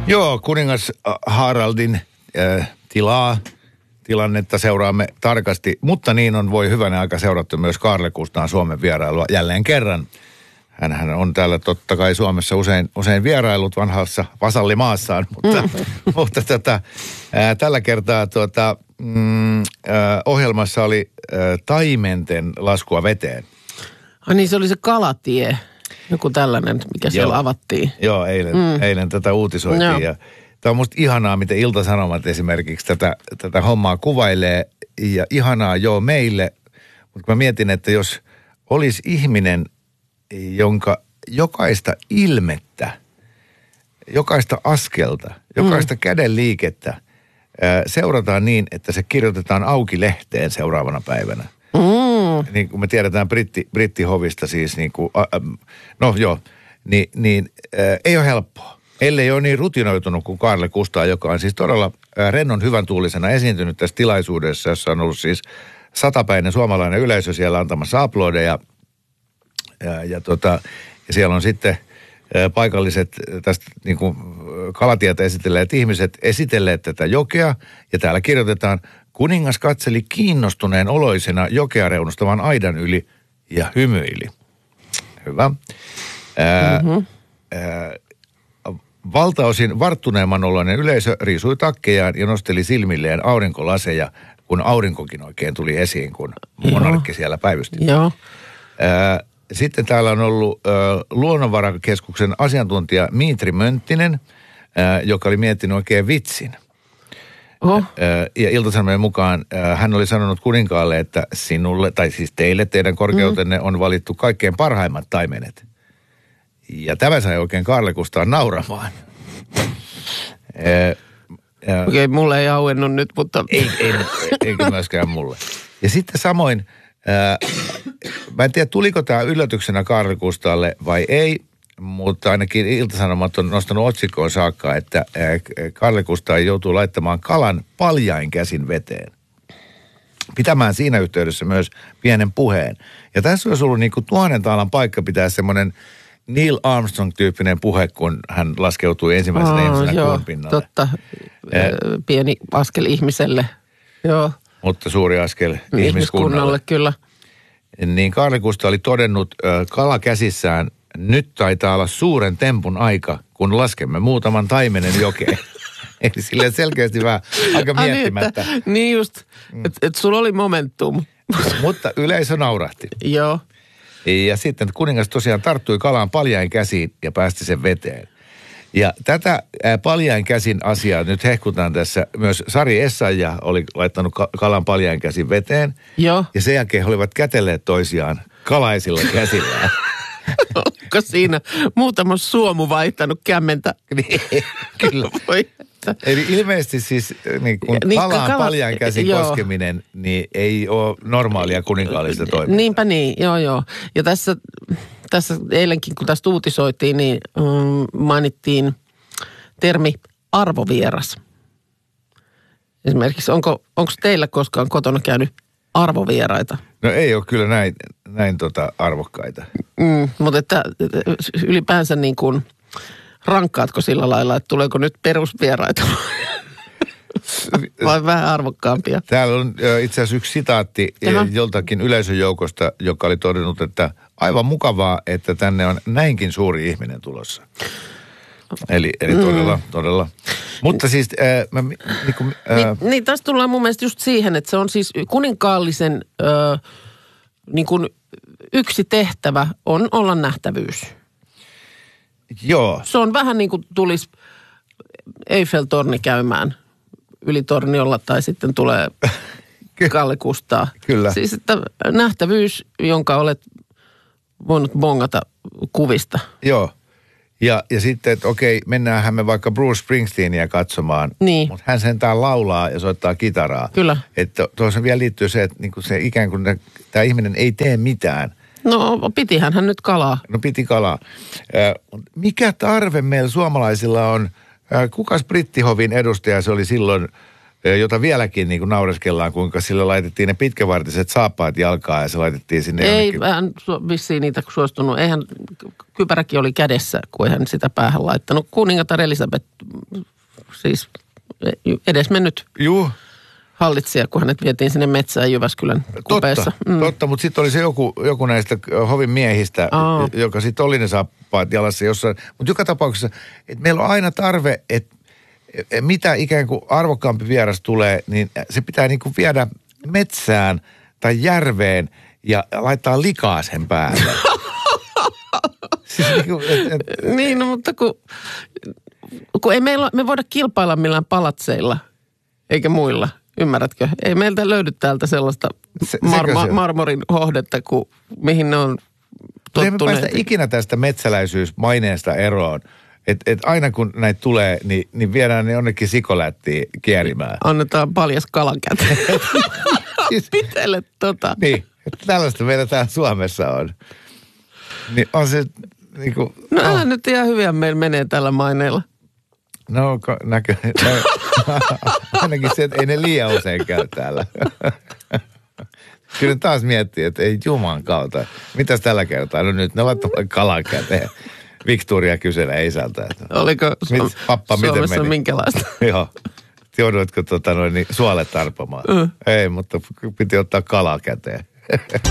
Joo, kuningas Haraldin tilannetta seuraamme tarkasti, mutta niin voi hyvänä aika seurattu myös Kaarle Kustaan Suomen vierailua jälleen kerran. Hänhän on täällä totta kai Suomessa usein vierailut vanhassa vasallimaassaan, mutta tällä kertaa ohjelmassa oli taimenten laskua veteen. Niin se oli se Kalatie, joku tällainen, mikä siellä avattiin. Joo, eilen tätä uutisoitiin. Joo. Ja tämä on musta ihanaa, miten Ilta-Sanomat esimerkiksi tätä hommaa kuvailee. Ja ihanaa meille, mutta mä mietin, että jos olisi ihminen, jonka jokaista ilmettä, jokaista askelta, jokaista kädenliikettä seurataan niin, että se kirjoitetaan auki lehteen seuraavana päivänä. Niin kuin me tiedetään brittihovista siis niin kuin, ei ole helppoa. Ellei ole niin rutinoitunut kuin Kaarle Kustaa, joka on siis todella rennon hyvän tuulisena esiintynyt tässä tilaisuudessa, jossa on ollut siis satapäinen suomalainen yleisö siellä antamassa aplodeja. Ja siellä on sitten paikalliset tästä niin kuin kalatietä esitelleet ihmiset esitelleet tätä jokea. Ja täällä kirjoitetaan, kuningas katseli kiinnostuneen oloisena jokea reunustavan aidan yli ja hymyili. Hyvä. Valtaosin varttuneemman oloinen yleisö riisui takkejaan ja nosteli silmilleen aurinkolaseja, kun aurinkokin oikein tuli esiin, kun monarkki siellä päivysti. Joo. Sitten täällä on ollut Luonnonvarakeskuksen asiantuntija Miitri Mönttinen, joka oli miettinyt oikein vitsin. Ja Ilta-Sanomien mukaan hän oli sanonut kuninkaalle, että sinulle, tai siis teille, teidän korkeutenne on valittu kaikkein parhaimmat taimenet. Ja tämä sai oikein Kaarle Kustaan nauramaan. Okei, mulle ei auennut nyt, mutta... Eikä myöskään mulle. Ja sitten samoin, mä en tiedä tuliko tämä yllätyksenä Kaarle Kustaalle vai ei, mutta ainakin Ilta-Sanomat on nostanut otsikkoon saakka, että Kaarle Kustaa joutuu laittamaan kalan paljain käsin veteen. Pitämään siinä yhteydessä myös pienen puheen. Ja tässä olisi ollut niin kuin 1000 taalan paikka pitää semmoinen Neil Armstrong-tyyppinen puhe, kun hän laskeutui ensimmäisenä ihmisenä kuun pinnalle. Totta. Pieni askel ihmiselle. Joo. Mutta suuri askel ihmiskunnalle. Kyllä. Niin Kaarle Kustaa oli todennut kala käsissään, nyt taitaa olla suuren tempun aika, kun laskemme muutaman taimenen jokeen. Eli silleen selkeästi vähän aika miettimättä. Niin just, että sulla oli momentum. Mutta yleisö naurahti. Joo. Ja sitten kuningas tosiaan tarttui kalaan paljain käsiin ja päästi sen veteen. Ja tätä paljain käsin asiaa nyt hehkutaan tässä. Myös Sari Essayah oli laittanut kalan paljain käsin veteen. Joo. Ja sen jälkeen he olivat kätelleet toisiaan kalaisilla käsillään. Onko siinä muutama suomu vaihtanut kämmentä? Niin, kyllä. Eli ilmeisesti siis niin kun kalaan paljain käsin koskeminen, niin ei ole normaalia kuninkaallista toimintaa. Niinpä niin, joo. Ja tässä eilenkin, kun tästä uutisoitiin, niin mainittiin termi arvovieras. Esimerkiksi onko teillä koskaan kotona käynyt arvovieraita? No ei ole kyllä näin arvokkaita. Mutta että ylipäänsä niin kuin rankkaatko sillä lailla, että tuleeko nyt perusvieraita vai vähän arvokkaampia? Täällä on itse asiassa yksi sitaatti joltakin yleisön joukosta, joka oli todennut, että aivan mukavaa, että tänne on näinkin suuri ihminen tulossa. Eli todella. Mutta siis... Niin, tässä tullaan mun mielestä just siihen, että se on siis kuninkaallisen niin kuin yksi tehtävä on olla nähtävyys. Joo. Se on vähän niin kuin tulisi Eiffel-torni käymään yli torniolla tai sitten tulee Kaarle Kustaa. Kyllä. Siis että nähtävyys, jonka olet voinut bongata kuvista. Joo. Ja sitten, että okei, mennäänhän me vaikka Bruce Springsteenia katsomaan. Niin. Mutta hän sentään laulaa ja soittaa kitaraa. Kyllä. Että tuossa vielä liittyy se, että niinku se ikään kuin tämä ihminen ei tee mitään. No pitihän hän nyt kalaa. No piti kalaa. Mikä tarve meillä suomalaisilla on, kukas brittihovin edustaja se oli silloin, jota vieläkin niin kuin naureskellaan, kuinka sille laitettiin ne pitkävartiset saappaat jalkaan ja se laitettiin sinne ei, jonnekin. hän vissiin niitä suostunut. Eihän, kypäräkin oli kädessä, kun hän sitä päähän laittanut. Kuningatar Elisabeth, siis edesmennyt hallitsija, kun hänet vietiin sinne metsään Jyväskylän kupeessa. Totta, mutta sitten oli se joku näistä hovin miehistä, joka sitten oli ne saappaat jalassa jossain. Mutta joka tapauksessa, että meillä on aina tarve, että mitä ikään kuin arvokkaampi vieras tulee, niin se pitää niin kuin viedä metsään tai järveen ja laittaa likaa sen päälle. Siis niin, no, mutta kun ei me voida kilpailla millään palatseilla, eikä muilla, ymmärrätkö? Ei meiltä löydy täältä sellaista marmorin hohdetta, mihin ne on tottuneet. Ei me päästä ikinä tästä metsäläisyysmaineesta eroon. Että aina kun näitä tulee, niin viedään ne jonnekin sikolättiin kierimään. Annetaan paljas kalan käteen. Pitele tota. Niin, että tällaista meillä täällä Suomessa on. Niin on se niinku... No älä nyt ihan hyviä meillä menee tällä maineella. No ainakin se, että ei ne liian usein käy täällä. Kyllä taas miettii, että ei juman kautta. Mitäs tällä kertaa? No nyt ne laittavat kalan käteen. Victoria kyselee isältä. Oliko pappa, Suomessa miten meni? minkälaista? Joo. Joudutko suolet tarpomaan? Ei, mutta piti ottaa kalaa käteen.